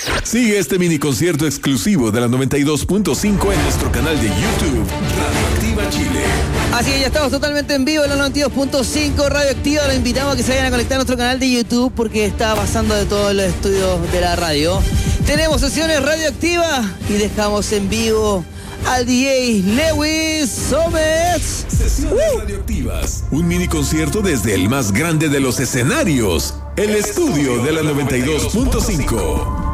Sigue este mini concierto exclusivo de la 92.5 en nuestro canal de YouTube, Radioactiva Chile. Así que ya estamos totalmente en vivo en la 92.5 Radioactiva. Los invitamos a que se vayan a conectar a nuestro canal de YouTube porque está pasando de todos los estudios de la radio. Tenemos sesiones radioactivas y dejamos en vivo al DJ Lewis Somers. Sesiones radioactivas. Un mini concierto desde el más grande de los escenarios, el estudio de la 92.5.